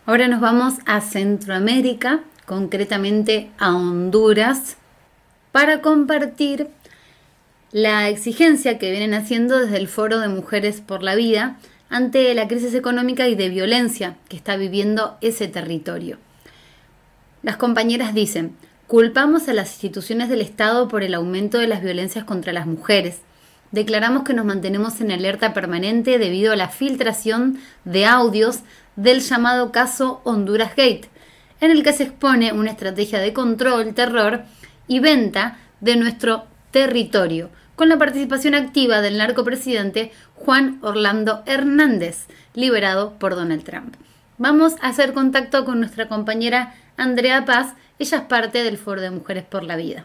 Ahora nos vamos a Centroamérica, concretamente a Honduras, para compartir la exigencia que vienen haciendo desde el Foro de Mujeres por la Vida ante la crisis económica y de violencia que está viviendo ese territorio. Las compañeras dicen: culpamos a las instituciones del Estado por el aumento de las violencias contra las mujeres. Declaramos que nos mantenemos en alerta permanente debido a la filtración de audios del llamado caso Honduras Gate, en el que se expone una estrategia de control, terror y venta de nuestro territorio, con la participación activa del narcopresidente Juan Orlando Hernández, liberado por Donald Trump. Vamos a hacer contacto con nuestra compañera Andrea Paz. Ella es parte del Foro de Mujeres por la Vida.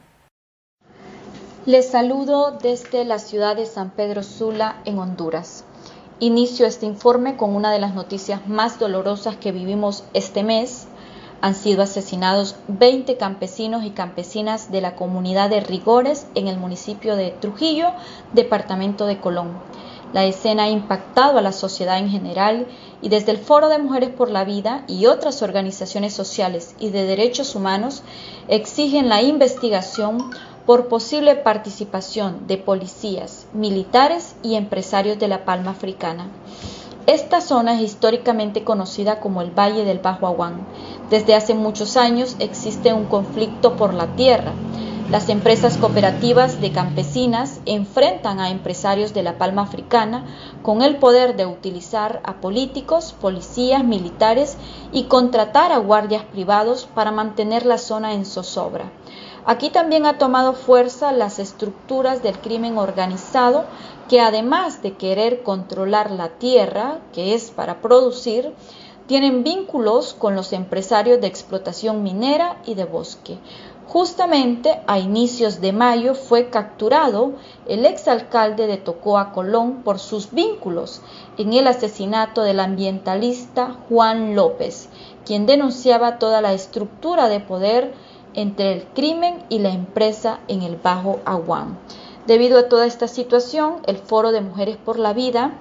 Les saludo desde la ciudad de San Pedro Sula, en Honduras. Inicio este informe con una de las noticias más dolorosas que vivimos este mes. Han sido asesinados 20 campesinos y campesinas de la comunidad de Rigores en el municipio de Trujillo, departamento de Colón. La escena ha impactado a la sociedad en general y desde el Foro de Mujeres por la Vida y otras organizaciones sociales y de derechos humanos exigen la investigación por posible participación de policías, militares y empresarios de la Palma Africana. Esta zona es históricamente conocida como el Valle del Bajo Aguán. Desde hace muchos años existe un conflicto por la tierra. Las empresas cooperativas de campesinas enfrentan a empresarios de la Palma Africana con el poder de utilizar a políticos, policías, militares y contratar a guardias privados para mantener la zona en zozobra. Aquí también ha tomado fuerza las estructuras del crimen organizado que, además de querer controlar la tierra, que es para producir, tienen vínculos con los empresarios de explotación minera y de bosque. Justamente a inicios de mayo fue capturado el exalcalde de Tocoa, Colón, por sus vínculos en el asesinato del ambientalista Juan López, quien denunciaba toda la estructura de poder entre el crimen y la empresa en el Bajo Aguán. Debido a toda esta situación, el Foro de Mujeres por la Vida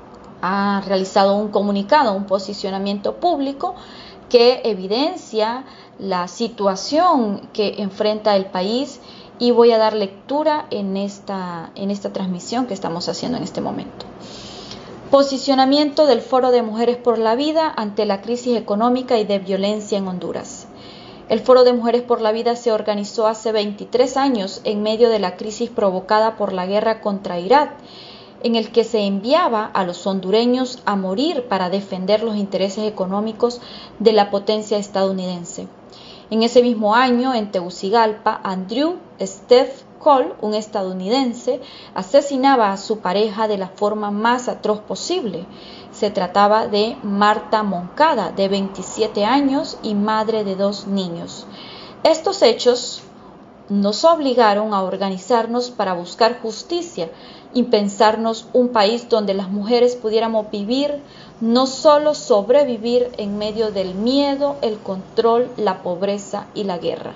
ha realizado un comunicado, un posicionamiento público que evidencia la situación que enfrenta el país, y voy a dar lectura en esta transmisión que estamos haciendo en este momento. Posicionamiento del Foro de Mujeres por la Vida ante la crisis económica y de violencia en Honduras. El Foro de Mujeres por la Vida se organizó hace 23 años en medio de la crisis provocada por la guerra contra Irak, en el que se enviaba a los hondureños a morir para defender los intereses económicos de la potencia estadounidense. En ese mismo año, en Tegucigalpa, Andrew Steph Cole, un estadounidense, asesinaba a su pareja de la forma más atroz posible. Se trataba de Marta Moncada, de 27 años y madre de 2 niños. Estos hechos nos obligaron a organizarnos para buscar justicia y pensarnos un país donde las mujeres pudiéramos vivir, no solo sobrevivir en medio del miedo, el control, la pobreza y la guerra.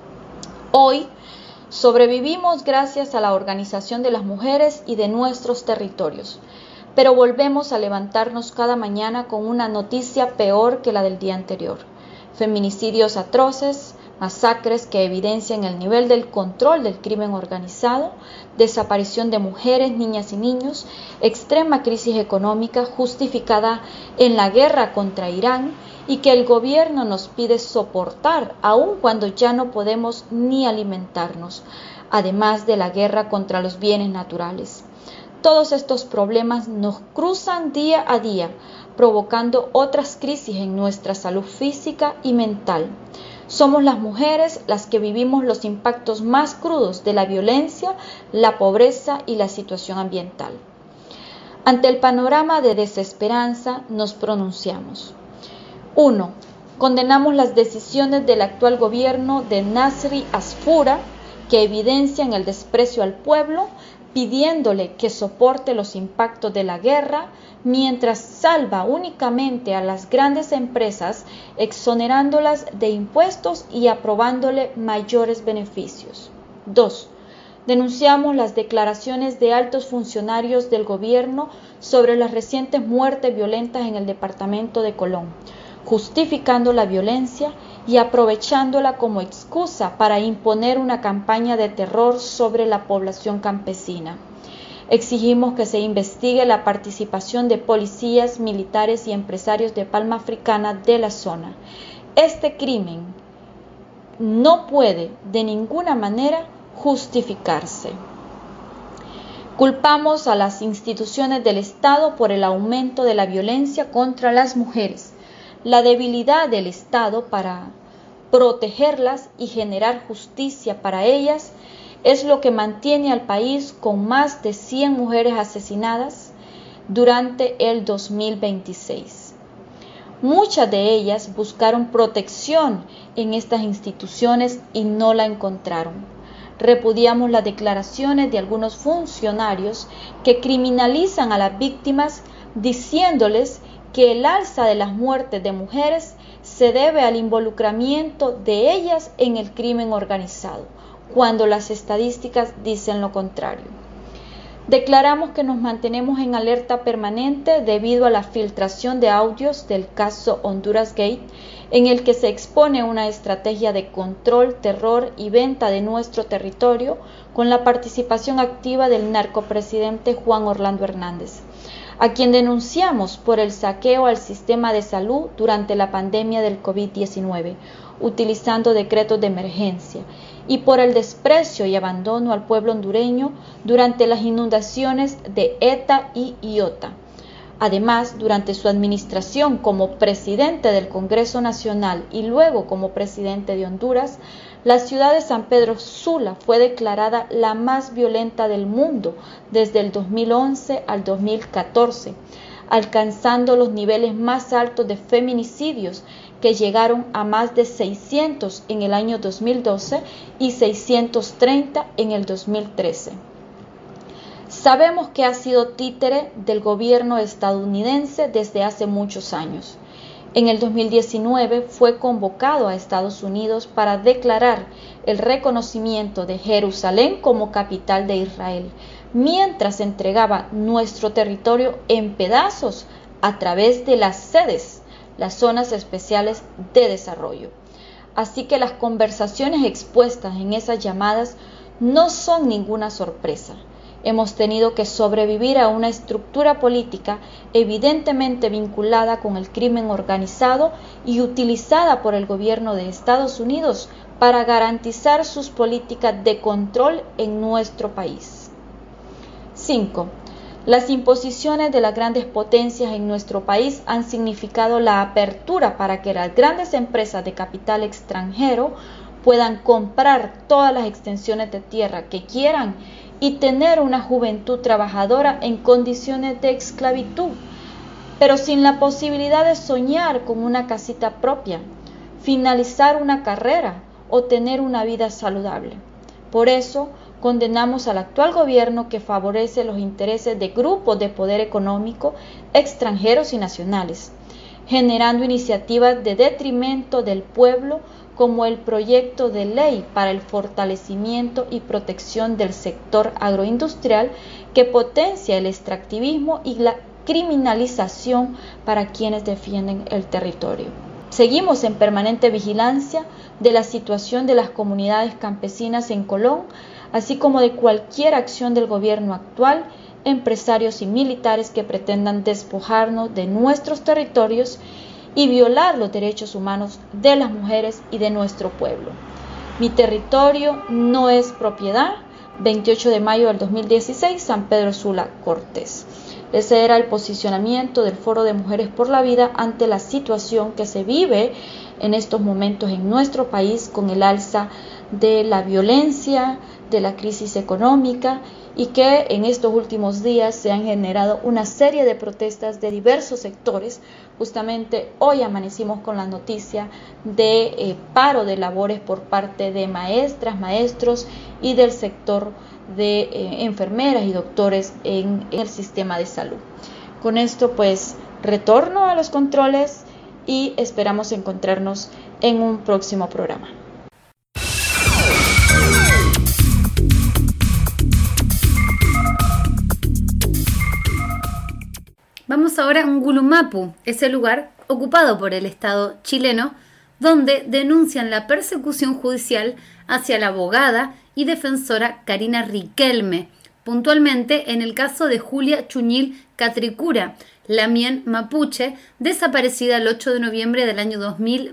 Hoy sobrevivimos gracias a la organización de las mujeres y de nuestros territorios, pero volvemos a levantarnos cada mañana con una noticia peor que la del día anterior. Feminicidios atroces, masacres que evidencian el nivel del control del crimen organizado, desaparición de mujeres, niñas y niños, extrema crisis económica justificada en la guerra contra Irán y que el gobierno nos pide soportar aun cuando ya no podemos ni alimentarnos, además de la guerra contra los bienes naturales. Todos estos problemas nos cruzan día a día, provocando otras crisis en nuestra salud física y mental. Somos las mujeres las que vivimos los impactos más crudos de la violencia, la pobreza y la situación ambiental. Ante el panorama de desesperanza, nos pronunciamos. 1. Condenamos las decisiones del actual gobierno de Nasri Asfura, que evidencian el desprecio al pueblo, pidiéndole que soporte los impactos de la guerra, mientras salva únicamente a las grandes empresas, exonerándolas de impuestos y aprobándole mayores beneficios. 2. Denunciamos las declaraciones de altos funcionarios del gobierno sobre las recientes muertes violentas en el departamento de Colón. justificando la violencia y aprovechándola como excusa para imponer una campaña de terror sobre la población campesina. Exigimos que se investigue la participación de policías, militares y empresarios de palma africana de la zona. Este crimen no puede de ninguna manera justificarse. Culpamos a las instituciones del Estado por el aumento de la violencia contra las mujeres, la debilidad del Estado para protegerlas y generar justicia para ellas es lo que mantiene al país con más de 100 mujeres asesinadas durante el 2026. Muchas de ellas buscaron protección en estas instituciones y no la encontraron. Repudiamos las declaraciones de algunos funcionarios que criminalizan a las víctimas diciéndoles que el alza de las muertes de mujeres se debe al involucramiento de ellas en el crimen organizado, cuando las estadísticas dicen lo contrario. Declaramos que nos mantenemos en alerta permanente debido a la filtración de audios del caso Honduras Gate, en el que se expone una estrategia de control, terror y venta de nuestro territorio con la participación activa del narcopresidente Juan Orlando Hernández, a quien denunciamos por el saqueo al sistema de salud durante la pandemia del COVID-19, utilizando decretos de emergencia, y por el desprecio y abandono al pueblo hondureño durante las inundaciones de Eta y Iota. Además, durante su administración como presidente del Congreso Nacional y luego como presidente de Honduras, la ciudad de San Pedro Sula fue declarada la más violenta del mundo desde el 2011 al 2014, alcanzando los niveles más altos de feminicidios que llegaron a más de 600 en el año 2012 y 630 en el 2013. Sabemos que ha sido títere del gobierno estadounidense desde hace muchos años. En el 2019 fue convocado a Estados Unidos para declarar el reconocimiento de Jerusalén como capital de Israel, mientras entregaba nuestro territorio en pedazos a través de las sedes, las zonas especiales de desarrollo. Así que las conversaciones expuestas en esas llamadas no son ninguna sorpresa. Hemos tenido que sobrevivir a una estructura política evidentemente vinculada con el crimen organizado y utilizada por el gobierno de Estados Unidos para garantizar sus políticas de control en nuestro país. 5. Las imposiciones de las grandes potencias en nuestro país han significado la apertura para que las grandes empresas de capital extranjero puedan comprar todas las extensiones de tierra que quieran y tener una juventud trabajadora en condiciones de esclavitud, pero sin la posibilidad de soñar con una casita propia, finalizar una carrera o tener una vida saludable. Por eso, condenamos al actual gobierno que favorece los intereses de grupos de poder económico extranjeros y nacionales, generando iniciativas de detrimento del pueblo como el proyecto de ley para el fortalecimiento y protección del sector agroindustrial que potencia el extractivismo y la criminalización para quienes defienden el territorio. Seguimos en permanente vigilancia de la situación de las comunidades campesinas en Colón, así como de cualquier acción del gobierno actual, empresarios y militares que pretendan despojarnos de nuestros territorios y violar los derechos humanos de las mujeres y de nuestro pueblo. Mi territorio no es propiedad. 28 de mayo del 2016, San Pedro Sula, Cortés. Ese era el posicionamiento del Foro de Mujeres por la Vida ante la situación que se vive en estos momentos en nuestro país con el alza de la violencia, de la crisis económica y que en estos últimos días se han generado una serie de protestas de diversos sectores. Justamente hoy amanecimos con la noticia de paro de labores por parte de maestras, maestros y del sector de enfermeras y doctores en el sistema de salud. Con esto pues retorno a los controles y esperamos encontrarnos en un próximo programa. Vamos ahora a Ngulumapu, ese lugar ocupado por el Estado chileno, donde denuncian la persecución judicial hacia la abogada y defensora Karina Riquelme, puntualmente en el caso de Julia Chuñil Catricura, la mien mapuche, desaparecida el 8 de noviembre del año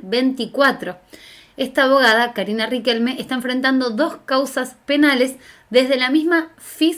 2024. Esta abogada, Karina Riquelme, está enfrentando 2 causas penales desde la misma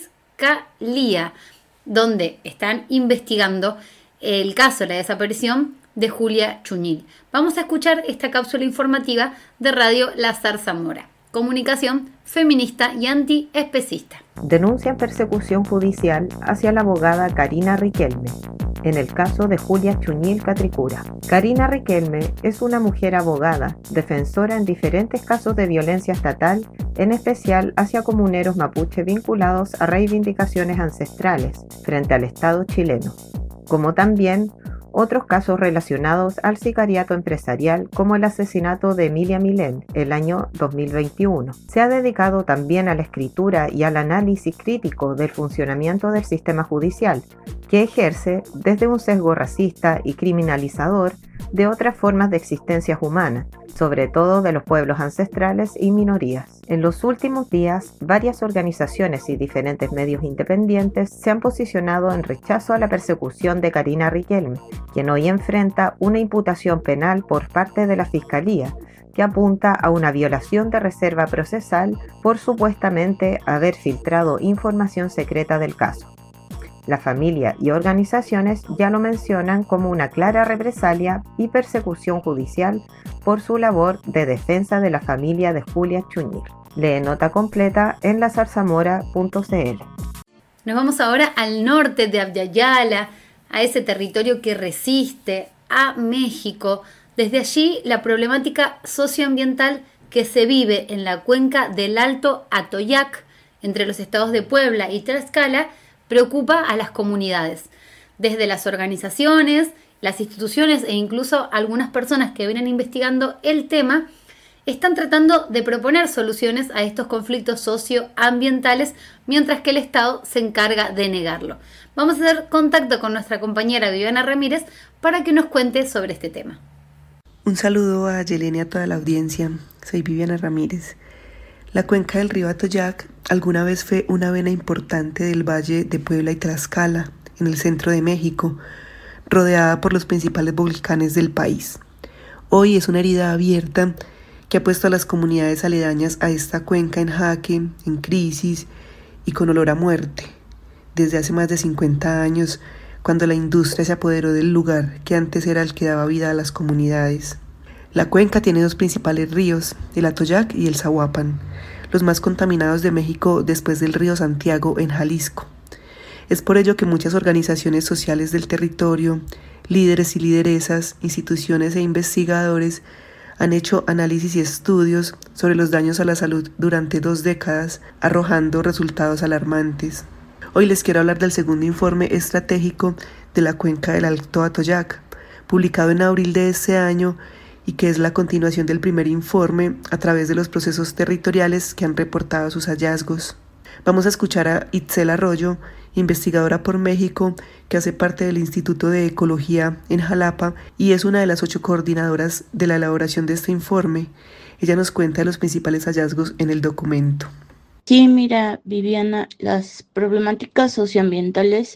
Fiscalía, donde están investigando el caso de la desaparición de Julia Chuñil. Vamos a escuchar esta cápsula informativa de Radio La Zarzamora, comunicación feminista y antiespecista. Denuncian persecución judicial hacia la abogada Karina Riquelme en el caso de Julia Chuñil Catricura. Karina Riquelme es una mujer abogada, defensora en diferentes casos de violencia estatal, en especial hacia comuneros mapuche vinculados a reivindicaciones ancestrales frente al Estado chileno, como también otros casos relacionados al sicariato empresarial, como el asesinato de Emilia Milén el año 2021. Se ha dedicado también a la escritura y al análisis crítico del funcionamiento del sistema judicial, que ejerce desde un sesgo racista y criminalizador de otras formas de existencias humanas, sobre todo de los pueblos ancestrales y minorías. En los últimos días, varias organizaciones y diferentes medios independientes se han posicionado en rechazo a la persecución de Karina Riquelme, quien hoy enfrenta una imputación penal por parte de la Fiscalía, que apunta a una violación de reserva procesal por supuestamente haber filtrado información secreta del caso. La familia y organizaciones ya lo mencionan como una clara represalia y persecución judicial por su labor de defensa de la familia de Julia Chuñil. Lee nota completa en lazarzamora.cl. Nos vamos ahora al norte de Abya, a ese territorio que resiste, a México. Desde allí, la problemática socioambiental que se vive en la cuenca del Alto Atoyac, entre los estados de Puebla y Tlaxcala, preocupa a las comunidades. Desde las organizaciones, las instituciones e incluso algunas personas que vienen investigando el tema, están tratando de proponer soluciones a estos conflictos socioambientales, mientras que el Estado se encarga de negarlo. Vamos a hacer contacto con nuestra compañera Viviana Ramírez para que nos cuente sobre este tema. Un saludo a Yelena y a toda la audiencia. Soy Viviana Ramírez. La cuenca del río Atoyac alguna vez fue una vena importante del valle de Puebla y Tlaxcala, en el centro de México, rodeada por los principales volcanes del país. Hoy es una herida abierta que ha puesto a las comunidades aledañas a esta cuenca en jaque, en crisis y con olor a muerte. Desde hace más de 50 años, cuando la industria se apoderó del lugar que antes era el que daba vida a las comunidades. La cuenca tiene 2 principales ríos, el Atoyac y el Zahuapan, los más contaminados de México después del río Santiago en Jalisco. Es por ello que muchas organizaciones sociales del territorio, líderes y lideresas, instituciones e investigadores han hecho análisis y estudios sobre los daños a la salud durante 2 décadas, arrojando resultados alarmantes. Hoy les quiero hablar del segundo informe estratégico de la cuenca del Alto Atoyac, publicado en abril de este año, y que es la continuación del primer informe a través de los procesos territoriales que han reportado sus hallazgos. Vamos a escuchar a Itzel Arroyo, investigadora por México, que hace parte del Instituto de Ecología en Jalapa y es una de las 8 coordinadoras de la elaboración de este informe. Ella nos cuenta de los principales hallazgos en el documento. Sí, mira, Viviana, las problemáticas socioambientales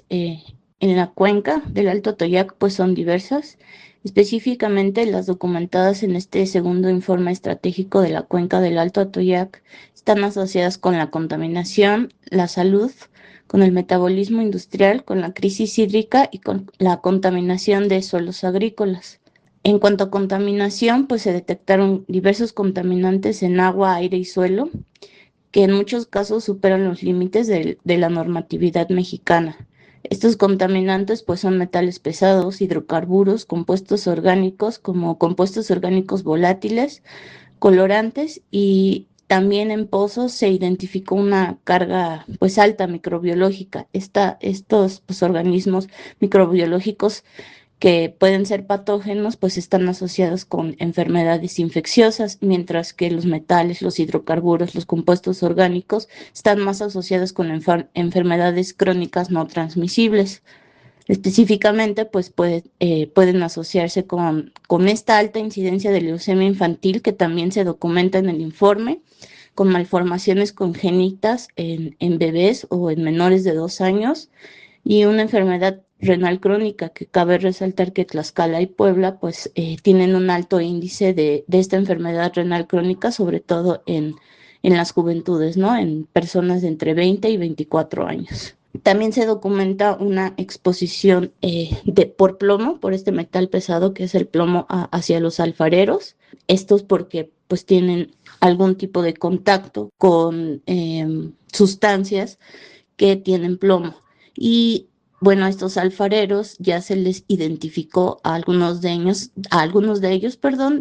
en la cuenca del Alto Atoyac pues son diversas. Específicamente, las documentadas en este segundo informe estratégico de la cuenca del Alto Atoyac están asociadas con la contaminación, la salud, con el metabolismo industrial, con la crisis hídrica y con la contaminación de suelos agrícolas. En cuanto a contaminación, pues se detectaron diversos contaminantes en agua, aire y suelo, que en muchos casos superan los límites de la normatividad mexicana. Estos contaminantes pues son metales pesados, hidrocarburos, compuestos orgánicos como compuestos orgánicos volátiles, colorantes, y también en pozos se identificó una carga pues alta microbiológica. Estos pues, organismos microbiológicos que pueden ser patógenos pues están asociados con enfermedades infecciosas, mientras que los metales, los hidrocarburos, los compuestos orgánicos están más asociados con enfermedades crónicas no transmisibles. Específicamente, pues pueden asociarse con esta alta incidencia de leucemia infantil que también se documenta en el informe, con malformaciones congénitas en bebés o en menores de 2 años y una enfermedad renal crónica que cabe resaltar que Tlaxcala y Puebla pues tienen un alto índice de esta enfermedad renal crónica, sobre todo en las juventudes, ¿no? En personas de entre 20 y 24 años. También se documenta una exposición por plomo, por este metal pesado que es el plomo hacia los alfareros. Estos porque pues tienen algún tipo de contacto con sustancias que tienen plomo. Y bueno, a estos alfareros ya se les identificó a algunos de ellos,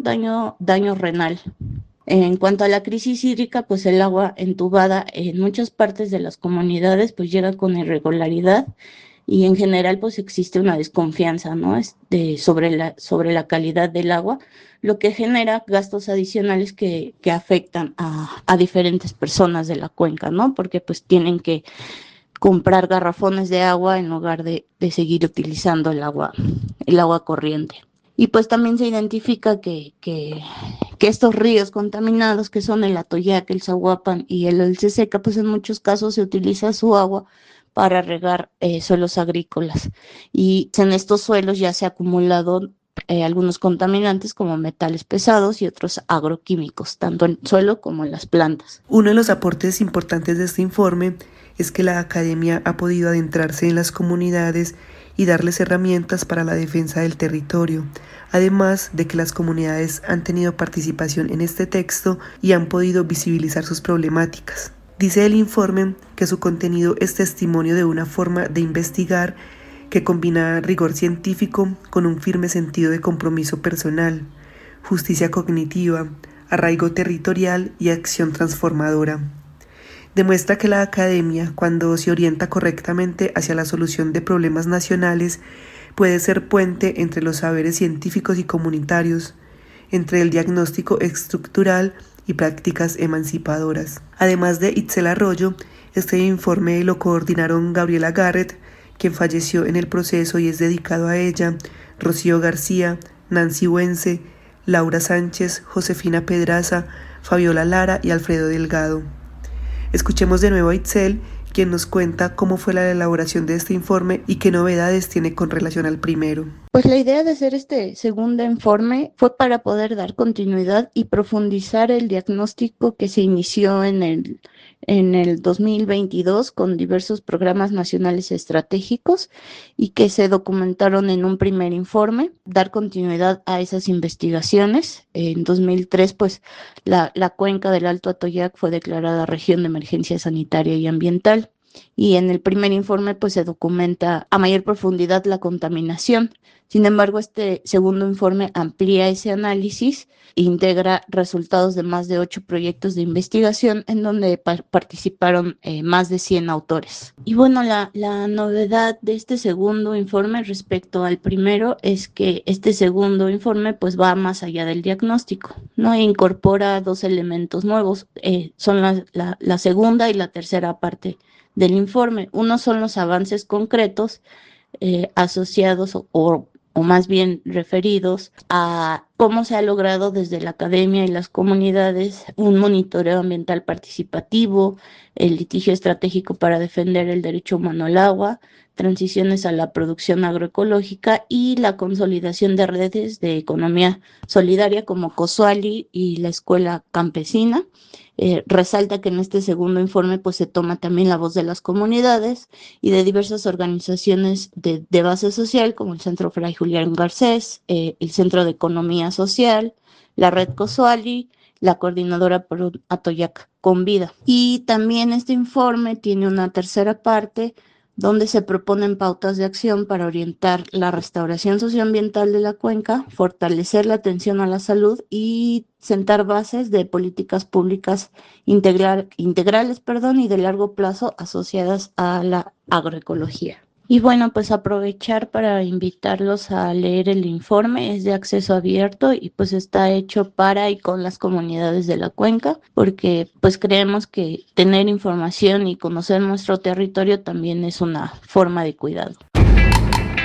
daño renal. En cuanto a la crisis hídrica, pues el agua entubada en muchas partes de las comunidades pues llega con irregularidad y en general pues existe una desconfianza, ¿no? sobre la calidad del agua, lo que genera gastos adicionales que afectan a diferentes personas de la cuenca, ¿no? Porque pues tienen que comprar garrafones de agua en lugar de seguir utilizando el agua corriente. Y pues también se identifica que estos ríos contaminados, que son el Atoyac, el Zahuapan y el Olceseca, pues en muchos casos se utiliza su agua para regar suelos agrícolas. Y en estos suelos ya se han acumulado algunos contaminantes como metales pesados y otros agroquímicos, tanto en el suelo como en las plantas. Uno de los aportes importantes de este informe es que la academia ha podido adentrarse en las comunidades y darles herramientas para la defensa del territorio, además de que las comunidades han tenido participación en este texto y han podido visibilizar sus problemáticas. Dice el informe que su contenido es testimonio de una forma de investigar que combina rigor científico con un firme sentido de compromiso personal, justicia cognitiva, arraigo territorial y acción transformadora. Demuestra que la academia, cuando se orienta correctamente hacia la solución de problemas nacionales, puede ser puente entre los saberes científicos y comunitarios, entre el diagnóstico estructural y prácticas emancipadoras. Además de Itzel Arroyo, este informe lo coordinaron Gabriela Garrett, quien falleció en el proceso y es dedicado a ella, Rocío García, Nancy Huense, Laura Sánchez, Josefina Pedraza, Fabiola Lara y Alfredo Delgado. Escuchemos de nuevo a Itzel, quien nos cuenta cómo fue la elaboración de este informe y qué novedades tiene con relación al primero. Pues la idea de hacer este segundo informe fue para poder dar continuidad y profundizar el diagnóstico que se inició en el 2022 con diversos programas nacionales estratégicos y que se documentaron en un primer informe, dar continuidad a esas investigaciones. En 2003, pues la cuenca del Alto Atoyac fue declarada región de emergencia sanitaria y ambiental. Y en el primer informe pues se documenta a mayor profundidad la contaminación. Sin embargo, este segundo informe amplía ese análisis e integra resultados de más de 8 proyectos de investigación en donde participaron más de 100 autores. Y bueno, la novedad de este segundo informe respecto al primero es que este segundo informe pues va más allá del diagnóstico, ¿no? E incorpora 2 elementos nuevos, son la segunda y la tercera parte del informe. Uno son los avances concretos asociados o más bien referidos a cómo se ha logrado desde la academia y las comunidades un monitoreo ambiental participativo, el litigio estratégico para defender el derecho humano al agua, transiciones a la producción agroecológica y la consolidación de redes de economía solidaria como Cosuali y la Escuela Campesina. Resalta que en este segundo informe pues se toma también la voz de las comunidades y de diversas organizaciones de base social como el Centro Fray Julián Garcés, el Centro de Economía Social, la Red Cosuali, la Coordinadora por un Atoyac con Vida. Y también este informe tiene una tercera parte donde se proponen pautas de acción para orientar la restauración socioambiental de la cuenca, fortalecer la atención a la salud y sentar bases de políticas públicas integrales y de largo plazo asociadas a la agroecología. Y bueno, pues aprovechar para invitarlos a leer el informe, es de acceso abierto y pues está hecho para y con las comunidades de la cuenca, porque pues creemos que tener información y conocer nuestro territorio también es una forma de cuidado.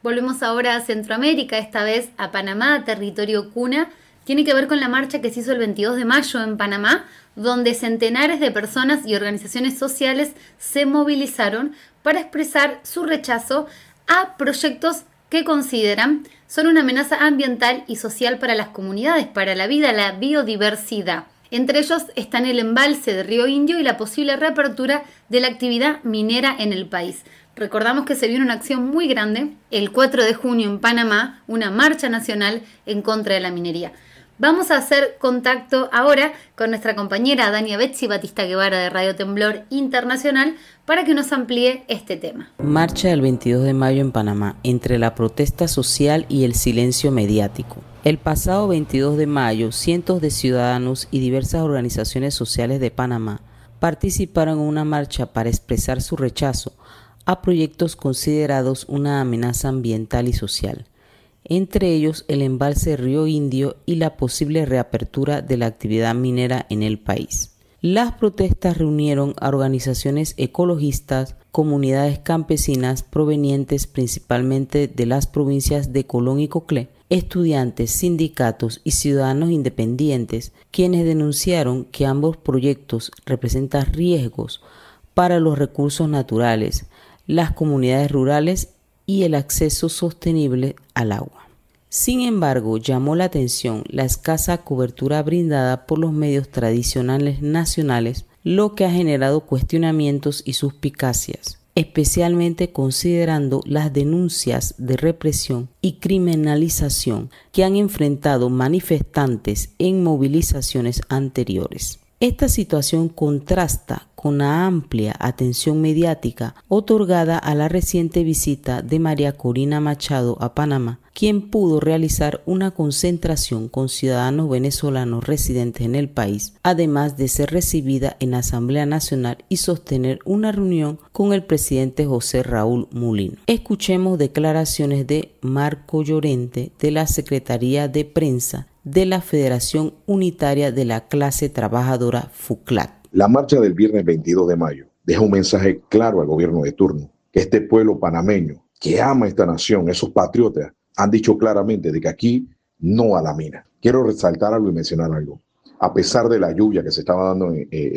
Volvemos ahora a Centroamérica, esta vez a Panamá, territorio cuna. Tiene que ver con la marcha que se hizo el 22 de mayo en Panamá, donde centenares de personas y organizaciones sociales se movilizaron para expresar su rechazo a proyectos que consideran son una amenaza ambiental y social para las comunidades, para la vida, la biodiversidad. Entre ellos están el embalse de Río Indio y la posible reapertura de la actividad minera en el país. Recordamos que se vio una acción muy grande el 4 de junio en Panamá, una marcha nacional en contra de la minería. Vamos a hacer contacto ahora con nuestra compañera Dania Betsy Batista Guevara de Radio Temblor Internacional para que nos amplíe este tema. Marcha del 22 de mayo en Panamá, entre la protesta social y el silencio mediático. El pasado 22 de mayo, cientos de ciudadanos y diversas organizaciones sociales de Panamá participaron en una marcha para expresar su rechazo a proyectos considerados una amenaza ambiental y social, entre ellos el embalse Río Indio y la posible reapertura de la actividad minera en el país. Las protestas reunieron a organizaciones ecologistas, comunidades campesinas provenientes principalmente de las provincias de Colón y Coclé, estudiantes, sindicatos y ciudadanos independientes, quienes denunciaron que ambos proyectos representan riesgos para los recursos naturales, las comunidades rurales y el acceso sostenible al agua. Sin embargo, llamó la atención la escasa cobertura brindada por los medios tradicionales nacionales, lo que ha generado cuestionamientos y suspicacias, especialmente considerando las denuncias de represión y criminalización que han enfrentado manifestantes en movilizaciones anteriores. Esta situación contrasta con la amplia atención mediática otorgada a la reciente visita de María Corina Machado a Panamá, quien pudo realizar una concentración con ciudadanos venezolanos residentes en el país, además de ser recibida en la Asamblea Nacional y sostener una reunión con el presidente José Raúl Mulino. Escuchemos declaraciones de Marco Llorente de la Secretaría de Prensa de la Federación Unitaria de la Clase Trabajadora FUCLAT. La marcha del viernes 22 de mayo deja un mensaje claro al gobierno de turno, que este pueblo panameño que ama esta nación, esos patriotas, han dicho claramente de que aquí no a la mina. Quiero resaltar algo y mencionar algo. A pesar de la lluvia que se estaba dando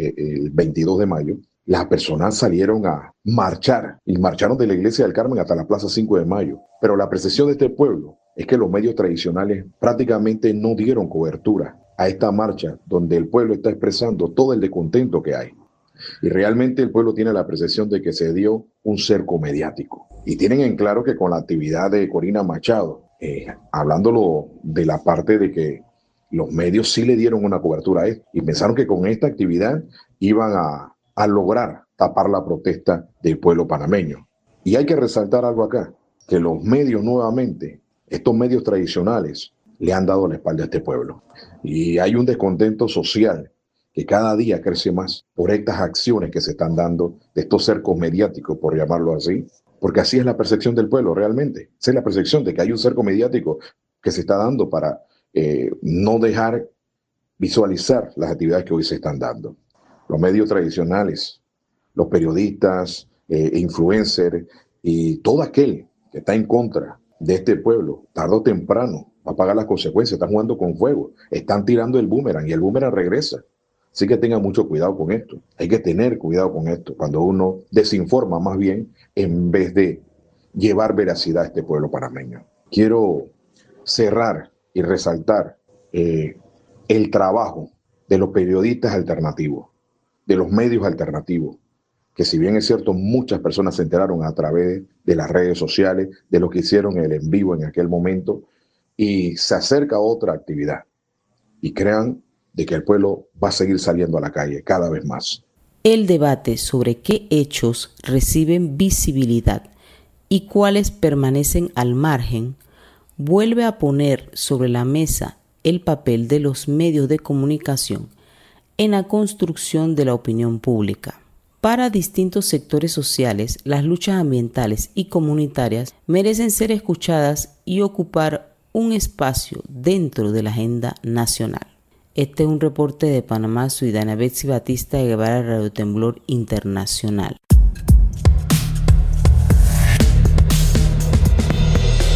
el 22 de mayo, las personas salieron a marchar y marcharon de la Iglesia del Carmen hasta la Plaza 5 de Mayo. Pero la percepción de este pueblo es que los medios tradicionales prácticamente no dieron cobertura a esta marcha donde el pueblo está expresando todo el descontento que hay. Y realmente el pueblo tiene la percepción de que se dio un cerco mediático. Y tienen en claro que con la actividad de Corina Machado, hablándolo de la parte de que los medios sí le dieron una cobertura a esto y pensaron que con esta actividad iban a lograr tapar la protesta del pueblo panameño. Y hay que resaltar algo acá, que los medios nuevamente, estos medios tradicionales, le han dado la espalda a este pueblo. Y hay un descontento social que cada día crece más por estas acciones que se están dando, de estos cercos mediáticos, por llamarlo así, porque así es la percepción del pueblo realmente. Esa es la percepción de que hay un cerco mediático que se está dando para no dejar visualizar las actividades que hoy se están dando. Los medios tradicionales, los periodistas, influencers y todo aquel que está en contra de este pueblo, tarde o temprano va a pagar las consecuencias. Están jugando con fuego, están tirando el boomerang y el boomerang regresa. Así que tengan mucho cuidado con esto. Hay que tener cuidado con esto cuando uno desinforma más bien en vez de llevar veracidad a este pueblo panameño. Quiero cerrar y resaltar el trabajo de los periodistas alternativos, de los medios alternativos, que si bien es cierto, muchas personas se enteraron a través de las redes sociales, de lo que hicieron el en vivo en aquel momento, y se acerca otra actividad. Y crean de que el pueblo va a seguir saliendo a la calle cada vez más. El debate sobre qué hechos reciben visibilidad y cuáles permanecen al margen vuelve a poner sobre la mesa el papel de los medios de comunicación en la construcción de la opinión pública. Para distintos sectores sociales, las luchas ambientales y comunitarias merecen ser escuchadas y ocupar un espacio dentro de la agenda nacional. Este es un reporte de Panamá, soy Dania Betsy Batista de Guevara, Radio Temblor Internacional.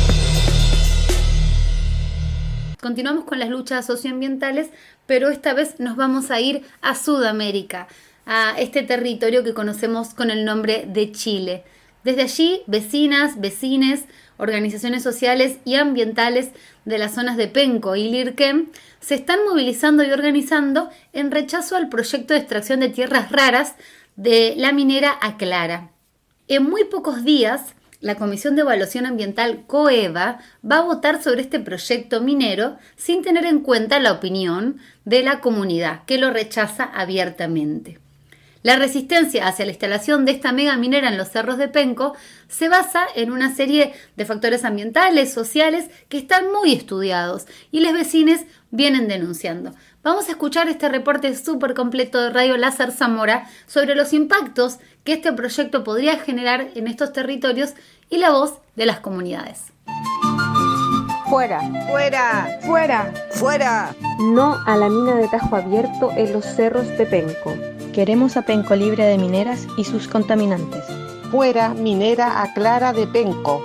continuamos con las luchas socioambientales, pero esta vez nos vamos a ir a Sudamérica, a este territorio que conocemos con el nombre de Chile. Desde allí, vecinas, vecines, organizaciones sociales y ambientales de las zonas de Penco y Lirquén se están movilizando y organizando en rechazo al proyecto de extracción de tierras raras de la minera Aclara. En muy pocos días, la Comisión de Evaluación Ambiental COEVA va a votar sobre este proyecto minero sin tener en cuenta la opinión de la comunidad, que lo rechaza abiertamente. La resistencia hacia la instalación de esta mega minera en los cerros de Penco se basa en una serie de factores ambientales, sociales, que están muy estudiados y los vecinos vienen denunciando. Vamos a escuchar este reporte súper completo de Radio Lázaro Zamora sobre los impactos que este proyecto podría generar en estos territorios y la voz de las comunidades. Fuera, fuera, fuera, fuera. No a la mina de Tajo Abierto en los cerros de Penco. Queremos a Penco libre de mineras y sus contaminantes. Fuera minera Aclara de Penco.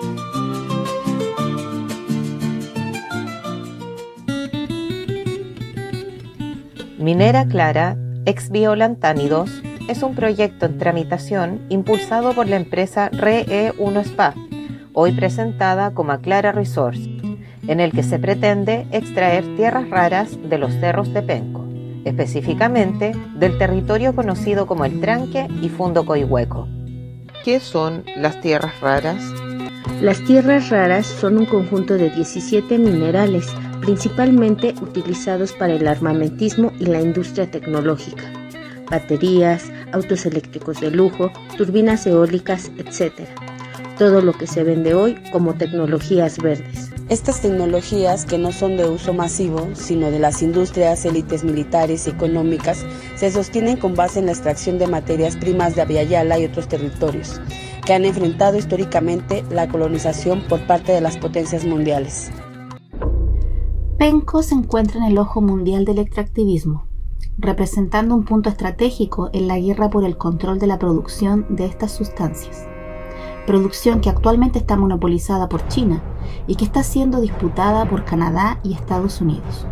Minera Aclara, ex Biolantánidos, es un proyecto en tramitación impulsado por la empresa RE1 SPA, hoy presentada como Aclara Resource, en el que se pretende extraer tierras raras de los cerros de Penco, específicamente del territorio conocido como el Tranque y Fundo Coihueco. ¿Qué son las tierras raras? Las tierras raras son un conjunto de 17 minerales, principalmente utilizados para el armamentismo y la industria tecnológica. Baterías, autos eléctricos de lujo, turbinas eólicas, etc. Todo lo que se vende hoy como tecnologías verdes. Estas tecnologías, que no son de uso masivo, sino de las industrias, élites militares y económicas, se sostienen con base en la extracción de materias primas de Abya Yala y otros territorios, que han enfrentado históricamente la colonización por parte de las potencias mundiales. Penco se encuentra en el ojo mundial del extractivismo, representando un punto estratégico en la guerra por el control de la producción de estas sustancias. Producción que actualmente está monopolizada por China y que está siendo disputada por Canadá y Estados Unidos.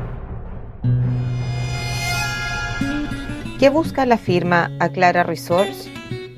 ¿Qué busca la firma Aclara Resource?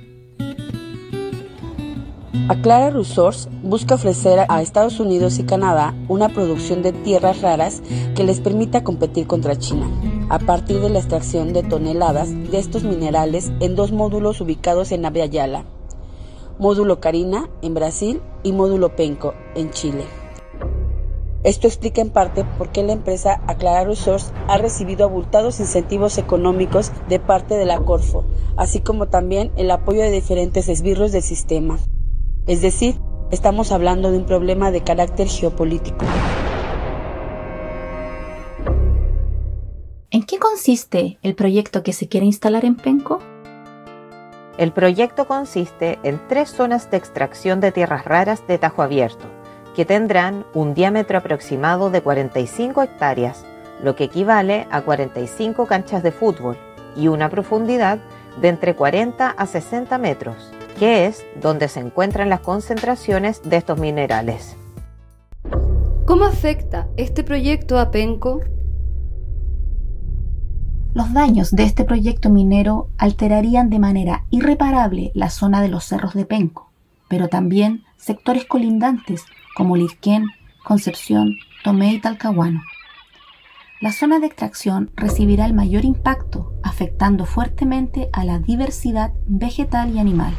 Aclara Resource busca ofrecer a Estados Unidos y Canadá una producción de tierras raras que les permita competir contra China, a partir de la extracción de toneladas de estos minerales en 2 módulos ubicados en Abya Yala. Módulo Carina, en Brasil, y Módulo Penco, en Chile. Esto explica en parte por qué la empresa Aclara Resource ha recibido abultados incentivos económicos de parte de la Corfo, así como también el apoyo de diferentes esbirros del sistema. Es decir, estamos hablando de un problema de carácter geopolítico. ¿En qué consiste el proyecto que se quiere instalar en Penco? El proyecto consiste en 3 zonas de extracción de tierras raras de Tajo Abierto, que tendrán un diámetro aproximado de 45 hectáreas, lo que equivale a 45 canchas de fútbol, y una profundidad de entre 40 a 60 metros, que es donde se encuentran las concentraciones de estos minerales. ¿Cómo afecta este proyecto a Penco? Los daños de este proyecto minero alterarían de manera irreparable la zona de los cerros de Penco, pero también sectores colindantes como Lirquén, Concepción, Tomé y Talcahuano. La zona de extracción recibirá el mayor impacto, afectando fuertemente a la diversidad vegetal y animal.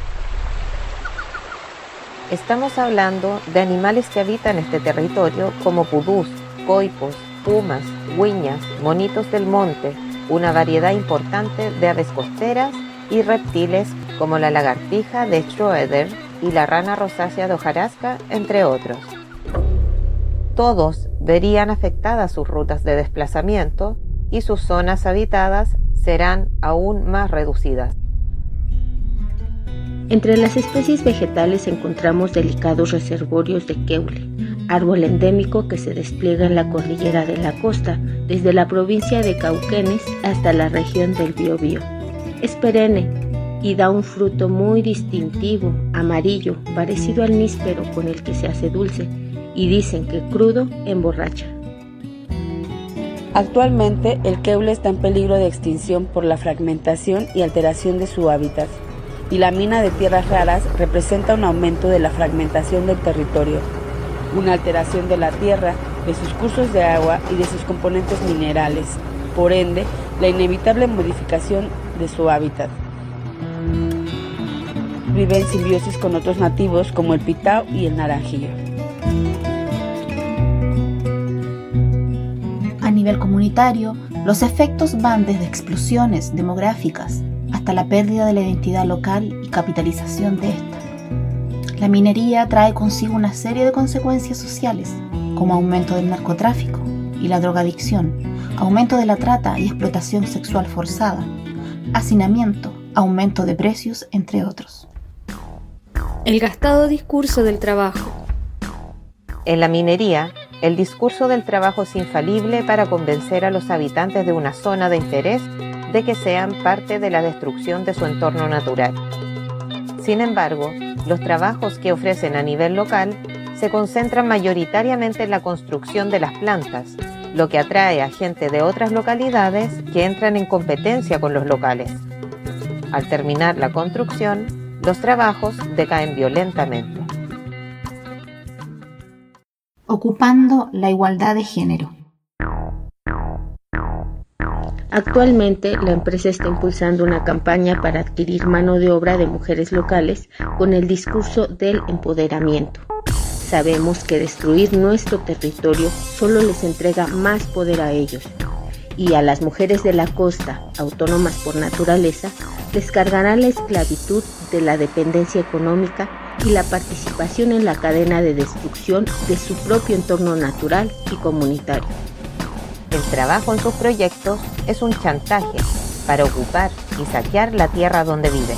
Estamos hablando de animales que habitan este territorio como pudús, coipos, pumas, huiñas, monitos del monte, una variedad importante de aves costeras y reptiles como la lagartija de Schroeder y la rana rosácea de hojarasca, entre otros. Todos verían afectadas sus rutas de desplazamiento y sus zonas habitadas serán aún más reducidas. Entre las especies vegetales encontramos delicados reservorios de keule, árbol endémico que se despliega en la cordillera de la costa, desde la provincia de Cauquenes hasta la región del Biobío. Es perenne y da un fruto muy distintivo, amarillo, parecido al níspero con el que se hace dulce, y dicen que crudo emborracha. Actualmente, el queule está en peligro de extinción por la fragmentación y alteración de su hábitat, y la mina de tierras raras representa un aumento de la fragmentación del territorio, una alteración de la tierra, de sus cursos de agua y de sus componentes minerales, por ende, la inevitable modificación de su hábitat. Vive en simbiosis con otros nativos como el pitao y el naranjillo. A nivel comunitario, los efectos van desde explosiones demográficas hasta la pérdida de la identidad local y capitalización de esta. La minería trae consigo una serie de consecuencias sociales, como aumento del narcotráfico y la drogadicción, aumento de la trata y explotación sexual forzada, hacinamiento, aumento de precios, entre otros. El gastado discurso del trabajo. En la minería, el discurso del trabajo es infalible para convencer a los habitantes de una zona de interés de que sean parte de la destrucción de su entorno natural. Sin embargo, los trabajos que ofrecen a nivel local se concentran mayoritariamente en la construcción de las plantas, lo que atrae a gente de otras localidades que entran en competencia con los locales. Al terminar la construcción, los trabajos decaen violentamente. Ocupando la igualdad de género. Actualmente, la empresa está impulsando una campaña para adquirir mano de obra de mujeres locales con el discurso del empoderamiento. Sabemos que destruir nuestro territorio solo les entrega más poder a ellos, y a las mujeres de la costa, autónomas por naturaleza, les cargará la esclavitud de la dependencia económica y la participación en la cadena de destrucción de su propio entorno natural y comunitario. El trabajo en sus proyectos es un chantaje para ocupar y saquear la tierra donde vive.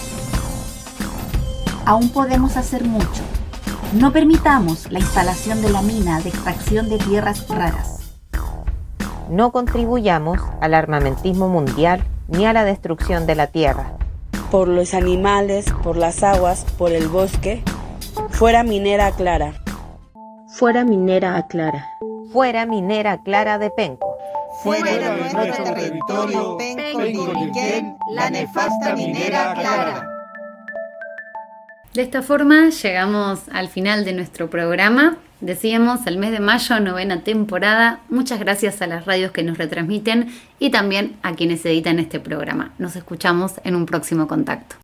Aún podemos hacer mucho. No permitamos la instalación de la mina de extracción de tierras raras. No contribuyamos al armamentismo mundial ni a la destrucción de la tierra. Por los animales, por las aguas, por el bosque, fuera minera Clara. Fuera minera Clara. Fuera minera Clara de Penco. Fuera de nuestro territorio, Penco, Liriquén, la nefasta minera Clara. De esta forma llegamos al final de nuestro programa. Decíamos el mes de mayo, 9ª temporada. Muchas gracias a las radios que nos retransmiten y también a quienes editan este programa. Nos escuchamos en un próximo contacto.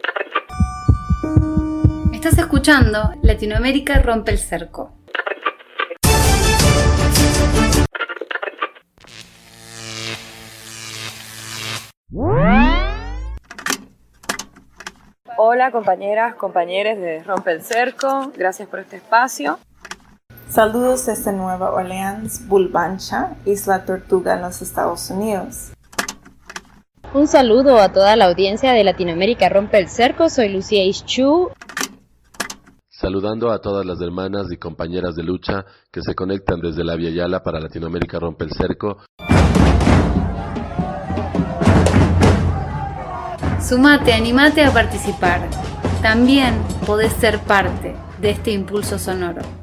Estás escuchando Latinoamérica Rompe el Cerco. Hola compañeras, compañeros de Rompe el Cerco, gracias por este espacio. Saludos desde Nueva Orleans, Bulbancha, Isla Tortuga en los Estados Unidos. Un saludo a toda la audiencia de Latinoamérica Rompe el Cerco, soy Lucía Ischu. Saludando a todas las hermanas y compañeras de lucha que se conectan desde la Via Yala para Latinoamérica Rompe el Cerco. Sumate, animate a participar. También podés ser parte de este impulso sonoro.